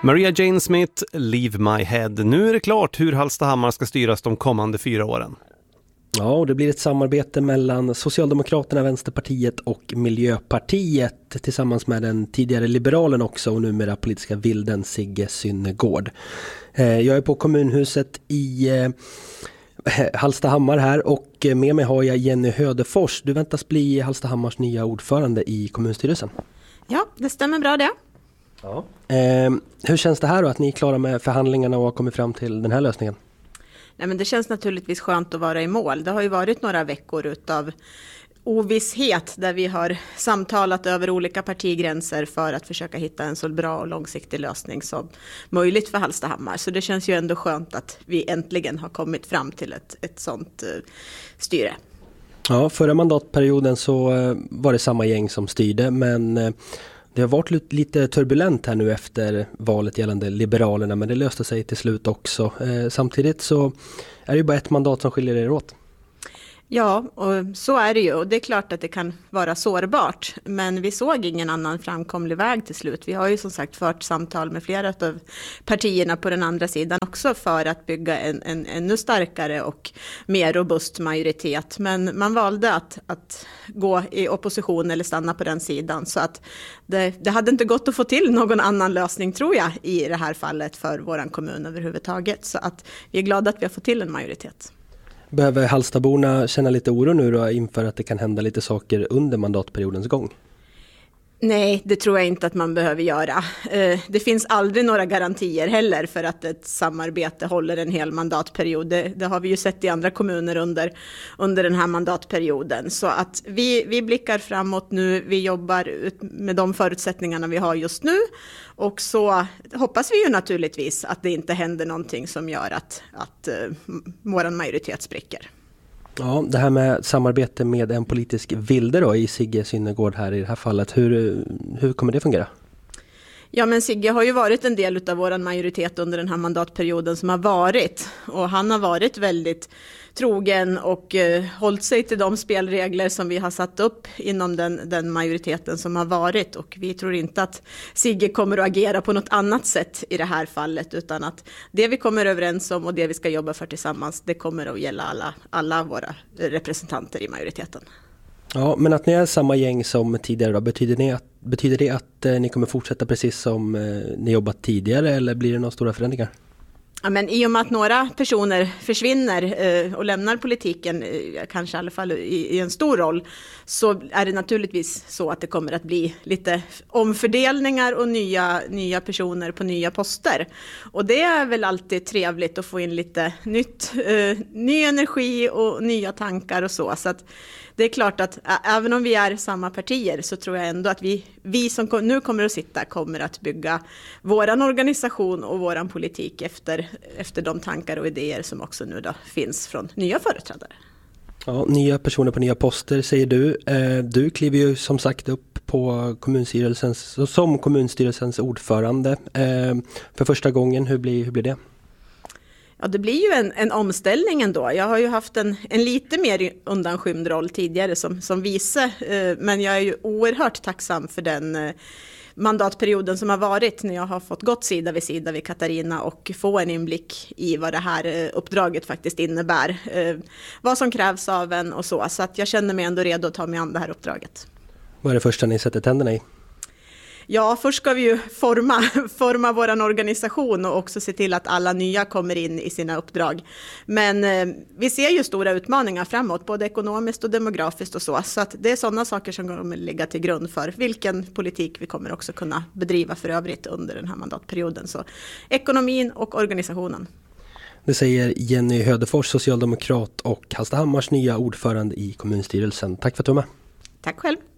Maria Jane Smith, Leave My Head. Nu är det klart hur Hallstahammar ska styras de kommande 4 åren. Ja, och det blir ett samarbete mellan Socialdemokraterna, Vänsterpartiet och Miljöpartiet tillsammans med den tidigare liberalen också och numera politiska vilden Sigge Synnegård. Jag är på kommunhuset i Hallstahammar här och med mig har jag Jenny Hödefors. Du väntas bli Hallstahammars nya ordförande i kommunstyrelsen. Ja, det stämmer bra det. Ja. Hur känns det här då att ni är klara med förhandlingarna och har kommit fram till den här lösningen? Nej, men det känns naturligtvis skönt att vara i mål. Det har ju varit några veckor utav ovisshet där vi har samtalat över olika partigränser för att försöka hitta en så bra och långsiktig lösning som möjligt för Hallstahammar. Så det känns ju ändå skönt att vi äntligen har kommit fram till ett sånt styre. Ja, förra mandatperioden så var det samma gäng som styrde, men det har varit lite turbulent här nu efter valet gällande Liberalerna, men det löste sig till slut också. Samtidigt så är det ju bara ett mandat som skiljer er åt. Ja, och så är det ju. Och det är klart att det kan vara sårbart. Men vi såg ingen annan framkomlig väg till slut. Vi har ju som sagt fört samtal med flera av partierna på den andra sidan också för att bygga en ännu starkare och mer robust majoritet. Men man valde att gå i opposition eller stanna på den sidan. Så att det hade inte gått att få till någon annan lösning, tror jag, i det här fallet för vår kommun överhuvudtaget. Så att vi är glada att vi har fått till en majoritet. Behöver Hallstaborna känna lite oro nu då inför att det kan hända lite saker under mandatperiodens gång? Nej, det tror jag inte att man behöver göra. Det finns aldrig några garantier heller för att ett samarbete håller en hel mandatperiod. Det har vi ju sett i andra kommuner under den här mandatperioden. Så att vi blickar framåt nu, vi jobbar med de förutsättningarna vi har just nu. Och så hoppas vi ju naturligtvis att det inte händer någonting som gör att vår majoritet spricker. Ja, det här med samarbete med en politisk vilde då i Sigge Synnegård här i det här fallet, hur kommer det fungera? Ja, men Sigge har ju varit en del av vår majoritet under den här mandatperioden som har varit. Och han har varit väldigt trogen och hållit sig till de spelregler som vi har satt upp inom den majoriteten som har varit. Och vi tror inte att Sigge kommer att agera på något annat sätt i det här fallet, utan att det vi kommer överens om och det vi ska jobba för tillsammans, det kommer att gälla alla våra representanter i majoriteten. Ja, men att ni är samma gäng som tidigare då, betyder det att ni kommer fortsätta precis som ni jobbat tidigare, eller blir det några stora förändringar? Ja, men i och med att några personer försvinner och lämnar politiken, kanske i alla fall i en stor roll, så är det naturligtvis så att det kommer att bli lite omfördelningar och nya personer på nya poster. Och det är väl alltid trevligt att få in lite ny energi och nya tankar och så. Så att det är klart att även om vi är samma partier så tror jag ändå att vi som nu kommer att sitta kommer att bygga våran organisation och våran politik efter de tankar och idéer som också nu då finns från nya företrädare. Ja, nya personer på nya poster säger du. Du kliver ju som sagt upp på som kommunstyrelsens ordförande för första gången. Hur blir det? Ja, det blir ju en omställning ändå. Jag har ju haft en lite mer undanskymd roll tidigare som vice, men jag är ju oerhört tacksam för den mandatperioden som har varit när jag har fått gått sida vid Katarina och få en inblick i vad det här uppdraget faktiskt innebär. Vad som krävs av en och så att jag känner mig ändå redo att ta mig an det här uppdraget. Vad är det första ni sätter tänderna i? Ja, först ska vi ju forma vår organisation och också se till att alla nya kommer in i sina uppdrag. Men vi ser ju stora utmaningar framåt, både ekonomiskt och demografiskt och så att det är sådana saker som kommer ligga till grund för vilken politik vi kommer också kunna bedriva för övrigt under den här mandatperioden. Så ekonomin och organisationen. Det säger Jenny Hödefors, socialdemokrat och Hallstahammars nya ordförande i kommunstyrelsen. Tack för att du var med. Tack själv.